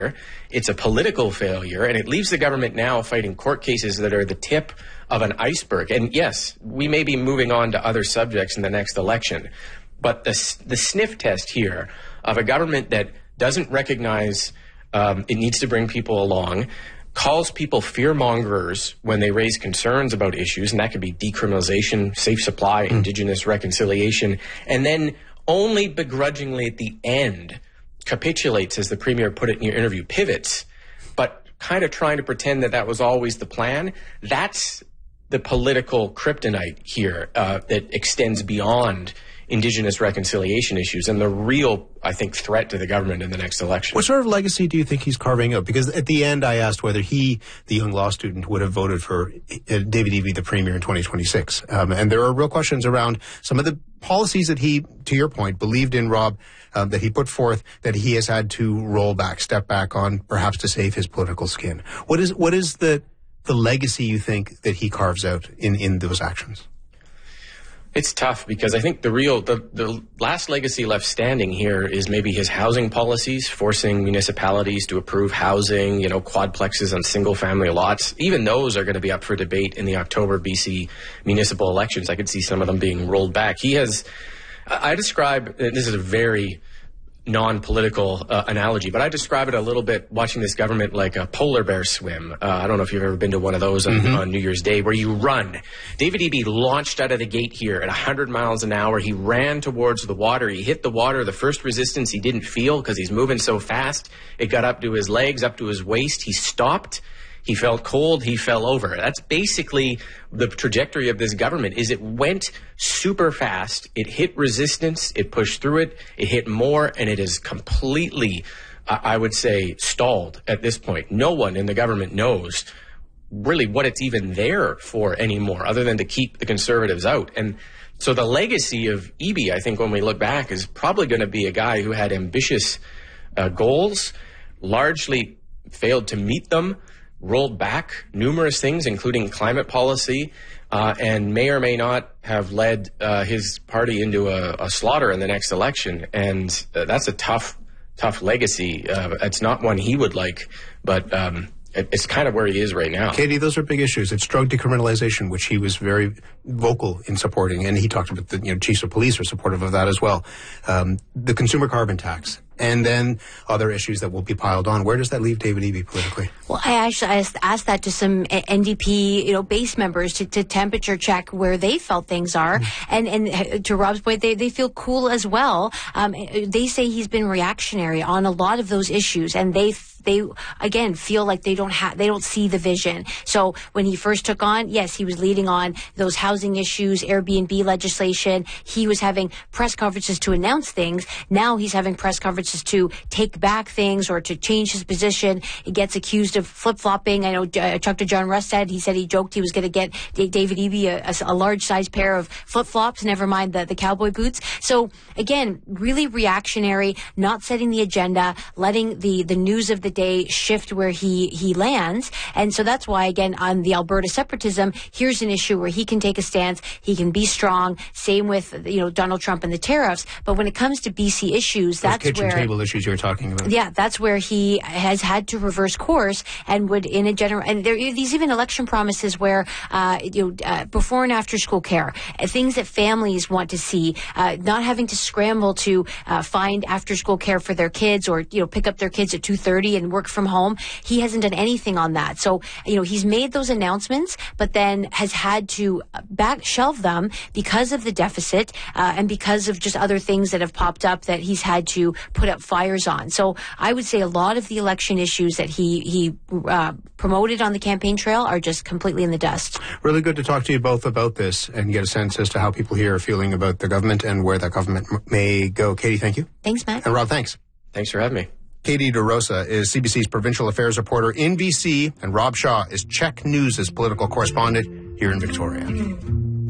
It's a political failure, and it leaves the government now fighting court cases that are the tip of an iceberg. And yes, we may be moving on to other subjects in the next election, but the sniff test here of a government that doesn't recognize it needs to bring people along, calls people fear-mongers when they raise concerns about issues, and that could be decriminalization, safe supply, Indigenous reconciliation, and then only begrudgingly at the end capitulates, as the Premier put it in your interview, pivots, but kind of trying to pretend that that was always the plan. That's the political kryptonite here that extends beyond Indigenous reconciliation issues and the real, I think, threat to the government in the next election. What sort of legacy do you think he's carving out? Because at the end, I asked whether he, the young law student, would have voted for David Eby, the Premier, in 2026. And there are real questions around some of the policies that he, to your point, believed in, Rob, that he put forth, that he has had to roll back, step back on, perhaps to save his political skin. What is the legacy you think that he carves out in those actions? It's tough because I think the last legacy left standing here is maybe his housing policies, forcing municipalities to approve housing, quadplexes on single family lots. Even those are going to be up for debate in the October BC municipal elections. I could see some of them being rolled back. I describe, this is a very non-political analogy, but I describe it a little bit, watching this government, like a polar bear swim. I don't know if you've ever been to one of those on New Year's Day, where you run. David Eby launched out of the gate here at 100 miles an hour. He ran towards the water. He hit the water. The first resistance he didn't feel because he's moving so fast. It got up to his legs, up to his waist. He stopped. He felt cold. He fell over. That's basically the trajectory of this government. Is it went super fast. It hit resistance. It pushed through it. It hit more, and it is completely, I would say, stalled at this point. No one in the government knows really what it's even there for anymore, other than to keep the Conservatives out. And so the legacy of Eby, I think, when we look back, is probably going to be a guy who had ambitious goals, largely failed to meet them, rolled back numerous things, including climate policy, and may or may not have led his party into a slaughter in the next election. And that's a tough legacy. It's not one he would like, but it's kind of where he is right now. Katie, those are big issues. It's drug decriminalization, which he was very vocal in supporting, and he talked about the chiefs of police are supportive of that as well. The consumer carbon tax, and then other issues that will be piled on. Where does that leave David Eby politically? Well, I actually asked that to some NDP, base members to temperature check where they felt things are. And to Rob's point, they feel cool as well. They say he's been reactionary on a lot of those issues, and they again feel like they don't see the vision. So when he first took on, yes, he was leading on those housing issues, Airbnb legislation. He was having press conferences to announce things. Now he's having press conferences to take back things or to change his position. He gets accused of flip-flopping. I know Chuck to John Russ said he joked he was going to get David Eby a large size pair of flip-flops, never mind the cowboy boots. So again, really reactionary, not setting the agenda, letting the news of the day shift where he lands. And so that's why, again, on the Alberta separatism, here's an issue where he can take a stance, he can be strong. Same with Donald Trump and the tariffs. But when it comes to BC issues, that's where kitchen table issues you're talking about. Yeah, that's where he has had to reverse course and would in a general. And there are these even election promises where before and after school care, things that families want to see, not having to scramble to find after school care for their kids or pick up their kids at 2:30 and work from home. He hasn't done anything on that. So, he's made those announcements, but then has had to shelve them because of the deficit and because of just other things that have popped up that he's had to put up fires on. So I would say a lot of the election issues that he promoted on the campaign trail are just completely in the dust. Really good to talk to you both about this and get a sense as to how people here are feeling about the government and where that government may go. Katie, thank you. Thanks, Matt. And Rob, thanks. Thanks for having me. Katie DeRosa is CBC's provincial affairs reporter in BC, and Rob Shaw is Czech News' political correspondent here in Victoria.